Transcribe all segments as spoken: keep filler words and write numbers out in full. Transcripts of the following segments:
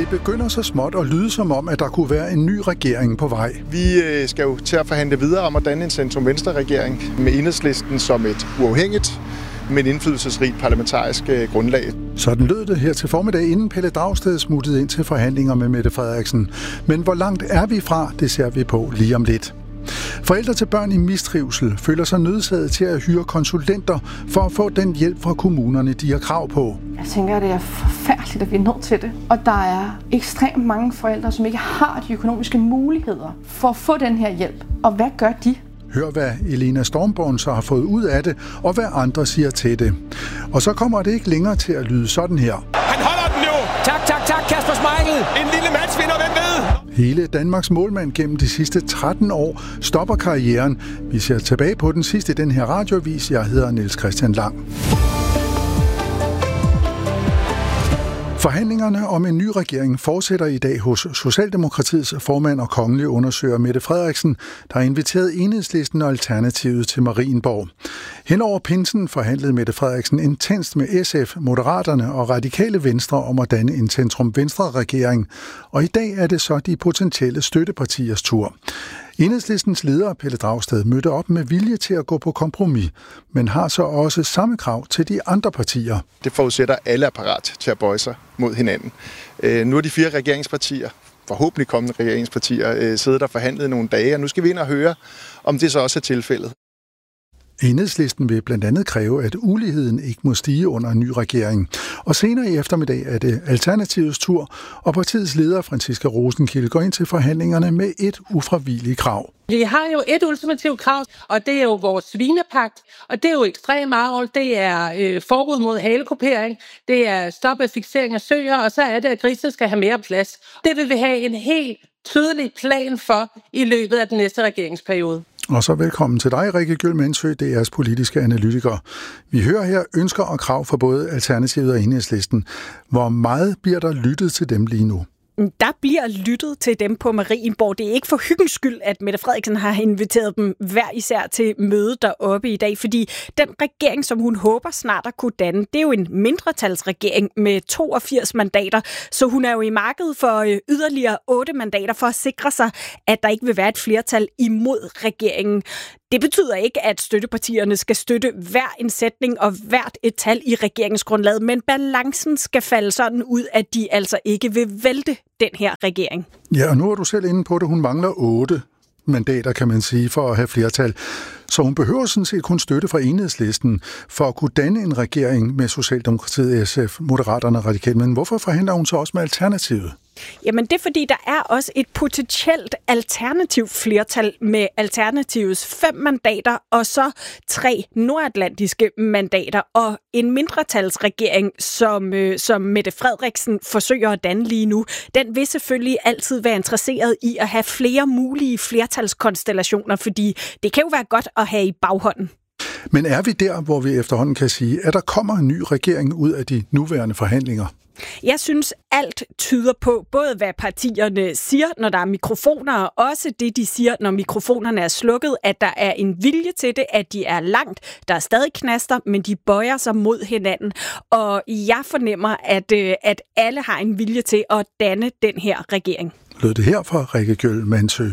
Det begynder så småt at lyde som om, at der kunne være en ny regering på vej. Vi skal jo til at forhandle videre om at danne en centrum-venstre-regering med Enhedslisten som et uafhængigt, men indflydelsesrigt parlamentarisk grundlag. Sådan lød det her til formiddag, inden Pelle Dragsted smuttede ind til forhandlinger med Mette Frederiksen. Men hvor langt er vi fra, det ser vi på lige om lidt. Forældre til børn i mistrivsel føler sig nødsaget til at hyre konsulenter for at få den hjælp fra kommunerne, de har krav på. Jeg tænker, at det er forfærdeligt, at vi er nødt til det. Og der er ekstremt mange forældre, som ikke har de økonomiske muligheder for at få den her hjælp. Og hvad gør de? Hør, hvad Elena Stormborn så har fået ud af det, og hvad andre siger til det. Og så kommer det ikke længere til at lyde sådan her. Han holder den jo! Tak, tak, tak, Kasper Schmeichel! En lille matchvinder, hvem ved? Hele Danmarks målmand gennem de sidste tretten år stopper karrieren. Vi ser tilbage på den sidste i den her radioavis. Jeg hedder Niels Christian Lang. Forhandlingerne om en ny regering fortsætter i dag hos Socialdemokratiets formand og kongelige undersøger Mette Frederiksen, der har inviteret Enhedslisten og Alternativet til Marienborg. Hen over pinsen forhandlede Mette Frederiksen intenst med S F, Moderaterne og Radikale Venstre om at danne en centrum-venstre-regering. Og i dag er det så de potentielle støttepartiers tur. Enhedslistens leder, Pelle Dragsted, mødte op med vilje til at gå på kompromis, men har så også samme krav til de andre partier. Det forudsætter, at alle er parat til at bøje sig mod hinanden. Nu er de fire regeringspartier, forhåbentlig kommende regeringspartier, siddet og forhandlet nogle dage, og nu skal vi ind og høre, om det så også er tilfældet. Enhedslisten vil blandt andet kræve, at uligheden ikke må stige under en ny regering. Og senere i eftermiddag er det Alternativets tur, og partiets leder, Franciska Rosenkilde, går ind til forhandlingerne med et ufravigeligt krav. Vi har jo et ultimativt krav, og det er jo vores svinepagt, og det er jo ekstremt meget. Det er øh, forbud mod halekupering, det er stop af fiksering af søer, og så er det, at grisene skal have mere plads. Det vil vi have en helt tydelig plan for i løbet af den næste regeringsperiode. Og så velkommen til dig, Rikke Gjøl Mandsø, D R's politiske analytiker. Vi hører her ønsker og krav for både Alternativet og Enhedslisten. Hvor meget bliver der lyttet til dem lige nu? Der bliver lyttet til dem på Marienborg. Det er ikke for hyggens skyld, at Mette Frederiksen har inviteret dem hver især til møde deroppe i dag, fordi den regering, som hun håber snart at kunne danne, det er jo en mindretalsregering med toogfirs mandater, så hun er jo i markedet for yderligere otte mandater for at sikre sig, at der ikke vil være et flertal imod regeringen. Det betyder ikke, at støttepartierne skal støtte hver en sætning og hvert et tal i regeringsgrundlaget, men balancen skal falde sådan ud, at de altså ikke vil vælte den her regering. Ja, og nu er du selv inde på det. Hun mangler otte mandater, kan man sige, for at have flertal. Så hun behøver sådan set kun støtte fra Enhedslisten for at kunne danne en regering med Socialdemokratiet, S F, Moderaterne og Radikale. Men hvorfor forhandler hun så også med Alternativet? Jamen det er fordi, der er også et potentielt alternativt flertal med Alternativets fem mandater og så tre nordatlantiske mandater og en mindretalsregering, som, øh, som Mette Frederiksen forsøger at danne lige nu. Den vil selvfølgelig altid være interesseret i at have flere mulige flertalskonstellationer, fordi det kan jo være godt at have i baghånden. Men er vi der, hvor vi efterhånden kan sige, at der kommer en ny regering ud af de nuværende forhandlinger? Jeg synes, alt tyder på, både hvad partierne siger, når der er mikrofoner, og også det, de siger, når mikrofonerne er slukket, at der er en vilje til det, at de er langt. Der er stadig knaster, men de bøjer sig mod hinanden. Og jeg fornemmer, at, at alle har en vilje til at danne den her regering. Lød det her fra Rikke Gjøl Mandsø.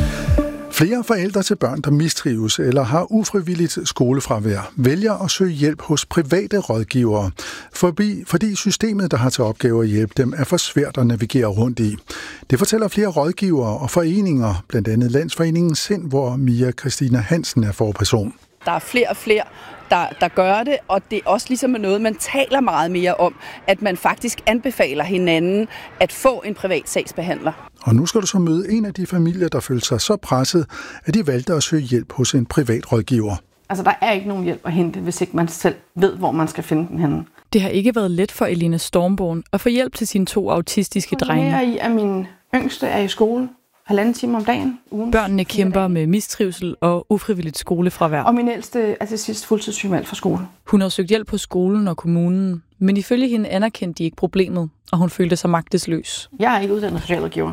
Flere forældre til børn, der mistrives eller har ufrivilligt skolefravær, vælger at søge hjælp hos private rådgivere, forbi, fordi systemet, der har til opgave at hjælpe dem, er for svært at navigere rundt i. Det fortæller flere rådgivere og foreninger, blandt andet Landsforeningen Sind, hvor Mia Christina Hansen er forperson. Der er flere og flere, der, der gør det, og det er også ligesom noget, man taler meget mere om, at man faktisk anbefaler hinanden at få en privat sagsbehandler. Og nu skal du så møde en af de familier, der følte sig så presset, at de valgte at søge hjælp hos en privat rådgiver. Altså, der er ikke nogen hjælp at hente, hvis ikke man selv ved, hvor man skal finde den henne. Det har ikke været let for Elena Stormborn at få hjælp til sine to autistiske drenge. Jeg er i, at min yngste er i skole halvanden time om dagen. Ugen. Børnene kæmper med mistrivsel og ufrivilligt skolefravær. Og min ældste er til sidst fuldtidssygemeldt fra skole. Hun har søgt hjælp på skolen og kommunen, men ifølge hende anerkendte de ikke problemet, og hun følte sig magtesløs. Jeg er ikke uddannet socialrådgiver. Jeg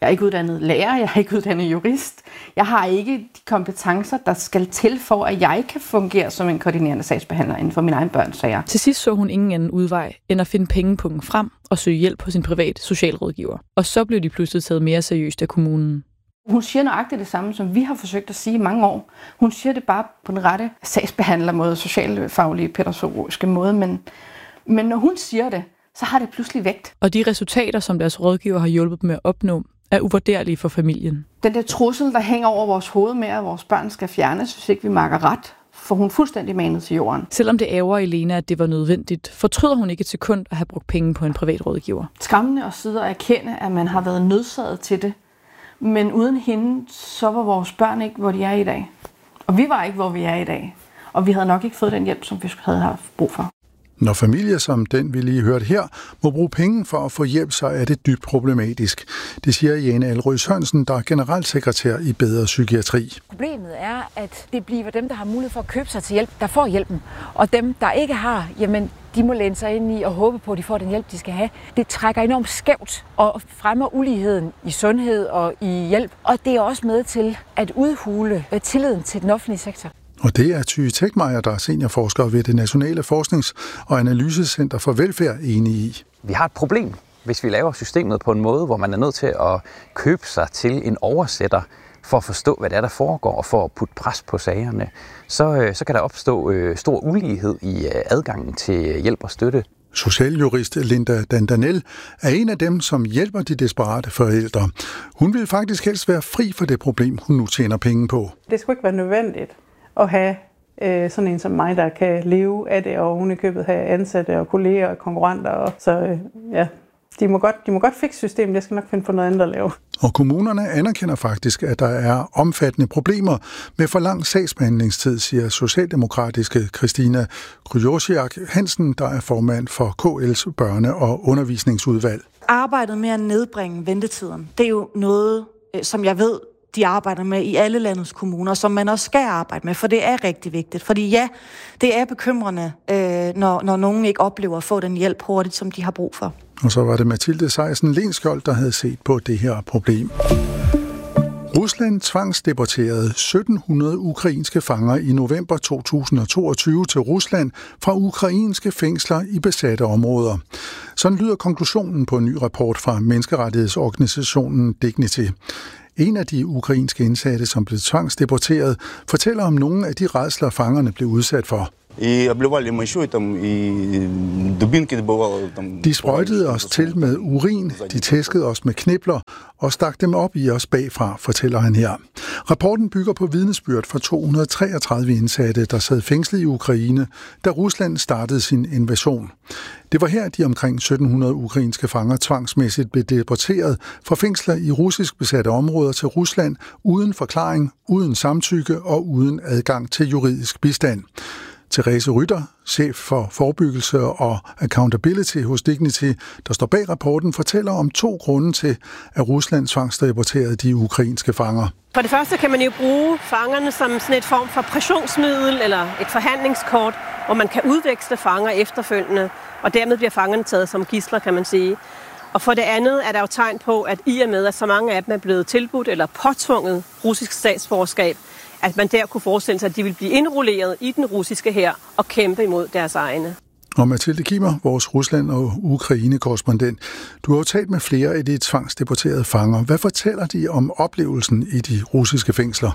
Jeg er ikke uddannet lærer, jeg er ikke uddannet jurist. Jeg har ikke de kompetencer, der skal til for, at jeg kan fungere som en koordinerende sagsbehandler inden for mine egne børns sager. Til sidst så hun ingen anden udvej, end at finde pengepunkten frem og søge hjælp hos sin privat socialrådgiver. Og så blev de pludselig taget mere seriøst af kommunen. Hun siger nøjagtigt det samme, som vi har forsøgt at sige i mange år. Hun siger det bare på den rette sagsbehandlermåde, socialfaglige, pædagogiske måde, men, men når hun siger det, så har det pludselig vægt. Og de resultater, som deres rådgiver har hjulpet dem med at opnå, er uvurderlige for familien. Den der trussel, der hænger over vores hoved med, at vores børn skal fjernes, hvis ikke vi makker ret, får hun fuldstændig manet til jorden. Selvom det ærger Elena, at det var nødvendigt, fortryder hun ikke et sekund at have brugt penge på en privat rådgiver. Skræmmende at sidde og erkende, at man har været nødsaget til det. Men uden hende, så var vores børn ikke, hvor de er i dag. Og vi var ikke, hvor vi er i dag. Og vi havde nok ikke fået den hjælp, som vi havde haft brug for. Når familier som den, vi lige hørte her, må bruge penge for at få hjælp, så er det dybt problematisk. Det siger Jane Alrøs Sørensen, der er generalsekretær i Bedre Psykiatri. Problemet er, at det bliver dem, der har mulighed for at købe sig til hjælp, der får hjælpen. Og dem, der ikke har, jamen, de må læne sig ind i og håbe på, at de får den hjælp, de skal have. Det trækker enormt skævt og fremmer uligheden i sundhed og i hjælp. Og det er også med til at udhule tilliden til den offentlige sektor. Og det er Thy Tegmeier, der er seniorforsker ved det Nationale Forsknings- og Analysecenter for Velfærd, enig i. Vi har et problem, hvis vi laver systemet på en måde, hvor man er nødt til at købe sig til en oversætter for at forstå, hvad det er, der foregår, og for at putte pres på sagerne. Så, så kan der opstå øh, stor ulighed i øh, adgangen til hjælp og støtte. Socialjurist Linda Dandanel er en af dem, som hjælper de desperate forældre. Hun vil faktisk helst være fri for det problem, hun nu tjener penge på. Det skulle ikke være nødvendigt at have øh, sådan en som mig, der kan leve af det, og oven i købet have ansatte og kolleger og konkurrenter. Og, så øh, ja, de må, godt, de må godt fikse systemet, jeg skal nok finde på noget andet at lave. Og kommunerne anerkender faktisk, at der er omfattende problemer med for lang sagsbehandlingstid, siger socialdemokratiske Christina Kryjosiak Hansen, der er formand for K L's børne- og undervisningsudvalg. Arbejdet med at nedbringe ventetiden, det er jo noget, som jeg ved, de arbejder med i alle landets kommuner, som man også skal arbejde med, for det er rigtig vigtigt. Fordi ja, det er bekymrende, øh, når, når nogen ikke oplever at få den hjælp hurtigt, som de har brug for. Og så var det Mathilde Seisen Lenskjold, der havde set på det her problem. Rusland tvangsdeporterede sytten hundrede ukrainske fanger i november to tusind og toogtyve til Rusland fra ukrainske fængsler i besatte områder. Sådan lyder konklusionen på en ny rapport fra menneskerettighedsorganisationen Dignity. En af de ukrainske indsatte, som blev tvangsdeporteret, fortæller om nogle af de rædsler, fangerne blev udsat for. De sprøjtede os til med urin, de tæskede os med knibler og stak dem op i os bagfra, fortæller han her. Rapporten bygger på vidnesbyrd fra to hundrede og treogtredive indsatte, der sad fængslet i Ukraine, da Rusland startede sin invasion. Det var her, de omkring sytten hundrede ukrainske fanger tvangsmæssigt blev deporteret fra fængsler i russisk besatte områder til Rusland uden forklaring, uden samtykke og uden adgang til juridisk bistand. Therese Rytter, chef for forebyggelse og accountability hos Dignity, der står bag rapporten, fortæller om to grunde til, at Rusland tvangsdeporterede de ukrainske fanger. For det første kan man jo bruge fangerne som sådan et form for pressionsmiddel eller et forhandlingskort, hvor man kan udveksle fanger efterfølgende, og dermed bliver fangerne taget som gidsler, kan man sige. Og for det andet er der jo tegn på, at i og med, at så mange af dem er blevet tilbudt eller påtvunget russisk statsborgerskab, at man der kunne forestille sig, at de ville blive indrulleret i den russiske hær og kæmpe imod deres egne. Og Mathilde Kimmer, vores Rusland- og Ukraine-korrespondent, du har jo talt med flere af de tvangsdeporterede fanger. Hvad fortæller de om oplevelsen i de russiske fængsler?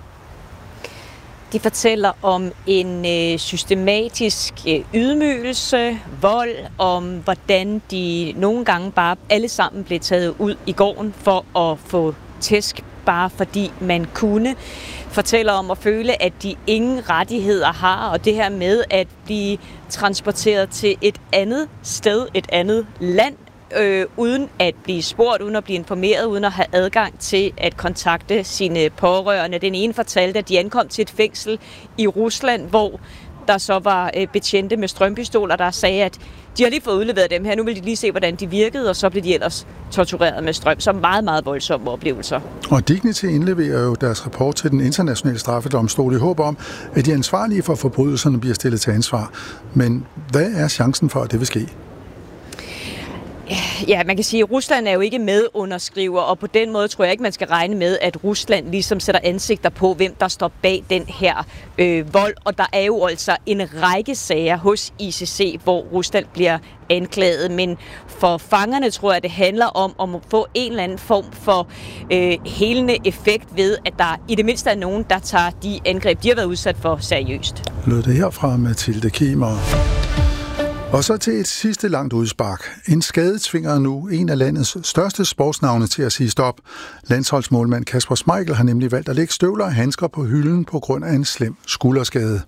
De fortæller om en øh, systematisk øh, ydmygelse, vold, om hvordan de nogle gange bare alle sammen blev taget ud i gården for at få tæsk, bare fordi man kunne. Fortæller om at føle, at de ingen rettigheder har, og det her med at blive transporteret til et andet sted, et andet land, øh, uden at blive spurgt, uden at blive informeret, uden at have adgang til at kontakte sine pårørende. Den ene fortalte, at de ankom til et fængsel i Rusland, hvor der så var øh, betjente med strømpistoler, der sagde, at de har lige fået udleveret dem her, nu vil de lige se, hvordan de virkede, og så blev de ellers tortureret med strøm. Så meget, meget voldsomme oplevelser. Og Dignity indleverer jo deres rapport til den internationale straffedomstol i håb om, at de ansvarlige for forbrydelserne bliver stillet til ansvar. Men hvad er chancen for, at det vil ske? Ja, man kan sige, at Rusland er jo ikke medunderskriver, og på den måde tror jeg ikke, man skal regne med, at Rusland ligesom sætter ansigter på, hvem der står bag den her øh, vold. Og der er jo altså en række sager hos I C C, hvor Rusland bliver anklaget. Men for fangerne tror jeg, det handler om, om at få en eller anden form for øh, helende effekt ved, at der i det mindste er nogen, der tager de angreb, de har været udsat for, seriøst. Lød det her fra Mathilde Kiemer. Og så til et sidste langt udspark. En skade tvinger nu en af landets største sportsnavne til at sige stop. Landsholdsmålmand Kasper Schmeichel har nemlig valgt at lægge støvler og handsker på hylden på grund af en slem skulderskade.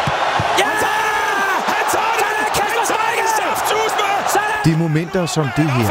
Det er momenter som det her.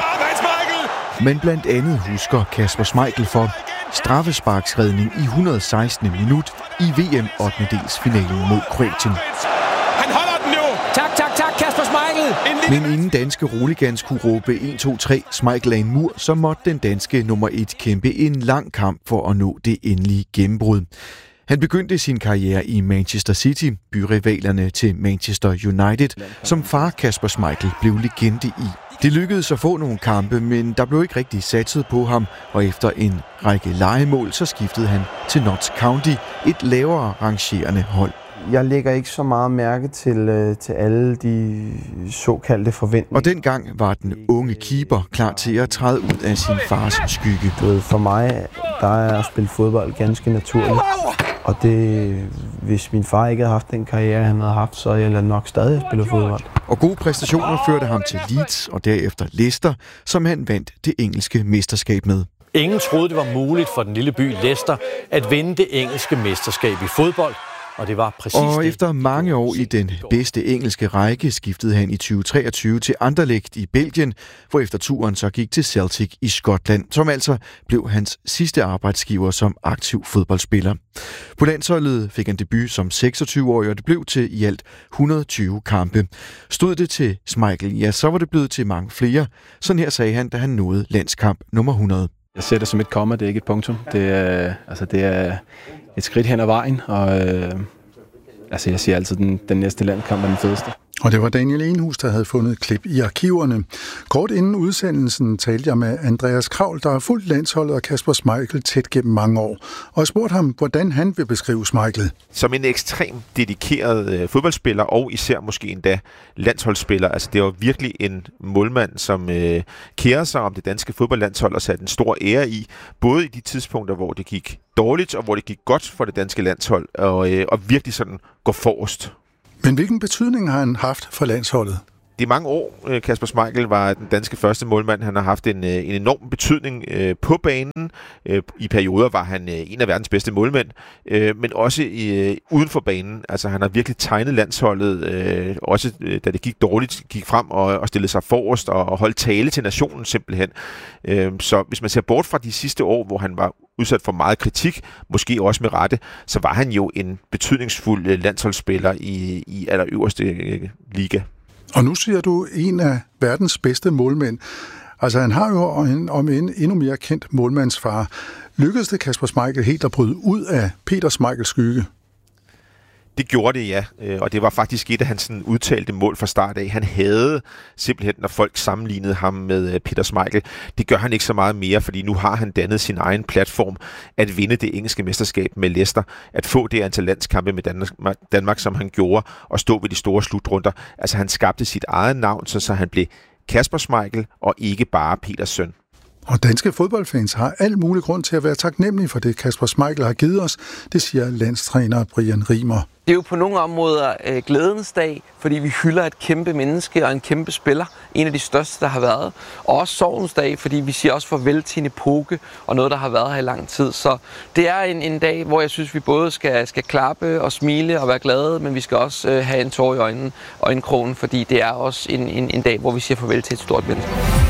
Men blandt andet husker Kasper Schmeichel for straffesparksredning i et hundrede og sekstende minut i V M ottendedelsfinalen mod Kroatien. Han holder den nu. Tak, tak, tak, Kasper Schmeichel. Men inden danske roligans kunne råbe en to tre Schmeichel af en mur, så måtte den danske nummer et kæmpe en lang kamp for at nå det endelige gennembrud. Han begyndte sin karriere i Manchester City, byrivalerne til Manchester United, som far Kasper Schmeichel blev legende i. Det lykkedes at få nogle kampe, men der blev ikke rigtig satset på ham, og efter en række lejemål, så skiftede han til Notts County, et lavere rangerende hold. Jeg lægger ikke så meget mærke til, til alle de såkaldte forventninger. Og dengang var den unge keeper klar til at træde ud af sin fars skygge. For mig der er at spille fodbold ganske naturligt. Og det, hvis min far ikke havde haft den karriere, han havde haft, så havde jeg nok stadig spillet fodbold. Og gode præstationer førte ham til Leeds og derefter Leicester, som han vandt det engelske mesterskab med. Ingen troede, det var muligt for den lille by Leicester at vinde det engelske mesterskab i fodbold. Og det var præcis Og det. efter mange år i den bedste engelske række, skiftede han i tyve treogtyve til Anderlecht i Belgien, hvorefter turen så gik til Celtic i Skotland, som altså blev hans sidste arbejdsgiver som aktiv fodboldspiller. På landsholdet fik han debut som seksogtyve-årig, og det blev til i alt et hundrede og tyve kampe. Stod det til Schmeichel, ja, så var det blevet til mange flere. Sådan her sagde han, da han nåede landskamp nummer hundrede. Jeg ser det som et komma, det er ikke et punktum. Det er, altså, det er et skridt hen ad vejen, og øh, altså, jeg siger altid, at den, den næste landskamp er den fedeste. Og det var Daniel Enhus, der havde fundet et klip i arkiverne. Kort inden udsendelsen talte jeg med Andreas Kravl, der har fulgt landsholdet og Kasper Schmeichel tæt gennem mange år, og spurgte ham, hvordan han vil beskrive Schmeichel. Som en ekstremt dedikeret øh, fodboldspiller, og især måske endda landsholdsspiller. Altså, det var virkelig en målmand, som øh, kærede sig om det danske fodboldlandshold og satte en stor ære i, både i de tidspunkter, hvor det gik dårligt, og hvor det gik godt for det danske landshold, og, øh, og virkelig sådan gå forrest. Men hvilken betydning har han haft for landsholdet? I mange år, Kasper Schmeichel var den danske første målmand. Han har haft en, en enorm betydning på banen. I perioder var han en af verdens bedste målmænd, men også i, uden for banen. Altså, han har virkelig tegnet landsholdet, også da det gik dårligt, gik frem og, og stillede sig forrest og, og holdt tale til nationen simpelthen. Så hvis man ser bort fra de sidste år, hvor han var udsat for meget kritik, måske også med rette, så var han jo en betydningsfuld landsholdsspiller i, i allerøverste liga. Og nu siger du en af verdens bedste målmænd. Altså han har jo en, om en endnu mere kendt målmandsfar. Lykkedes det Kasper Schmeichel helt at bryde ud af Peter Schmeichels skygge? Det gjorde det, ja. Og det var faktisk et af hans sådan udtalte mål fra start af. Han havde simpelthen, når folk sammenlignede ham med Peter Schmeichel, det gør han ikke så meget mere, fordi nu har han dannet sin egen platform at vinde det engelske mesterskab med Leicester, at få det antal landskampe med Danmark, Danmark som han gjorde, og stå ved de store slutrunder. Altså han skabte sit eget navn, så, så han blev Kasper Schmeichel og ikke bare Peters søn. Og danske fodboldfans har al mulig grund til at være taknemmelige for det, Kasper Schmeichel har givet os, det siger landstræner Brian Riemer. Det er jo på nogle områder øh, glædens dag, fordi vi hylder et kæmpe menneske og en kæmpe spiller. En af de største, der har været. Og også sorgens dag, fordi vi siger også farvel til en epoke og noget, der har været her i lang tid. Så det er en, en dag, hvor jeg synes, vi både skal, skal klappe og smile og være glade, men vi skal også øh, have en tår i øjnene, øjenkrogen, fordi det er også en, en, en dag, hvor vi siger farvel til et stort menneske.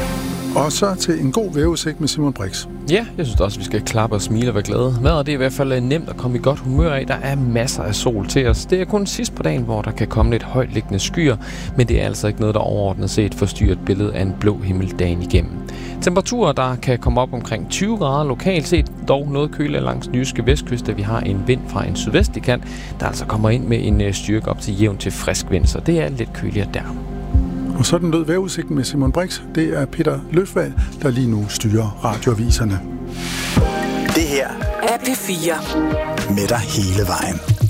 Og så til en god vejrudsigt med Simon Brix. Ja, jeg synes også, vi skal klappe og smile og være glade. Vejret det er i hvert fald nemt at komme i godt humør af. Der er masser af sol til os. Det er kun sidst på dagen, hvor der kan komme lidt højtliggende skyer, men det er altså ikke noget, der overordnet set forstyrrer et billede af en blå himmel dagen igennem. Temperaturer, der kan komme op omkring tyve grader lokalt set, dog noget køligere langs den jyske vestkyst, da vi har en vind fra en sydvestlig kant, der altså kommer ind med en styrke op til jævn til frisk vind, så det er lidt køligere der. Og sådan lød vejrudsigten med Simon Brix. Det er Peter Løfvald, der lige nu styrer radioaviserne. Det her er P fire. Med dig hele vejen.